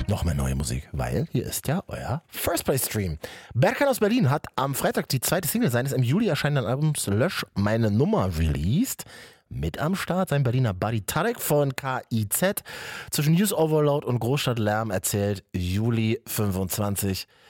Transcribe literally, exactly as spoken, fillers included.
noch mehr neue Musik, weil hier ist ja euer First Play Stream. Berkan aus Berlin hat am Freitag die zweite Single seines im Juli erscheinenden Albums Lösch meine Nummer released. Mit am Start sein Berliner Buddy Tarek von K I Z. Zwischen News Overload und Großstadtlärm erzählt Juli fünfundzwanzig